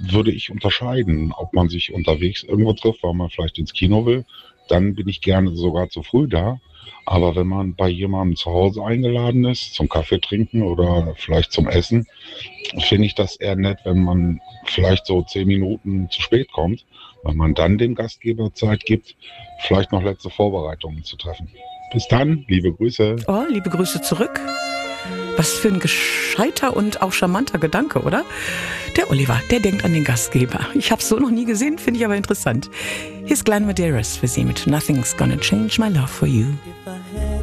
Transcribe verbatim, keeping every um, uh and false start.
würde ich unterscheiden, ob man sich unterwegs irgendwo trifft, weil man vielleicht ins Kino will. Dann bin ich gerne sogar zu früh da. Aber wenn man bei jemandem zu Hause eingeladen ist, zum Kaffee trinken oder vielleicht zum Essen, finde ich das eher nett, wenn man vielleicht so zehn Minuten zu spät kommt, weil man dann dem Gastgeber Zeit gibt, vielleicht noch letzte Vorbereitungen zu treffen. Bis dann, liebe Grüße. Oh, liebe Grüße zurück. Was für ein gescheiter und auch charmanter Gedanke, oder? Der Oliver, der denkt an den Gastgeber. Ich habe es so noch nie gesehen, finde ich aber interessant. Hier ist Glenn Medeiros für Sie mit Nothing's Gonna Change My Love for You.